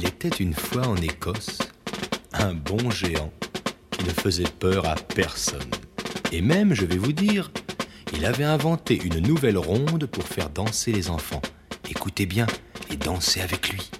Il était une fois en Écosse un bon géant qui ne faisait peur à personne. Et même, je vais vous dire, il avait inventé une nouvelle ronde pour faire danser les enfants. Écoutez bien et dansez avec lui.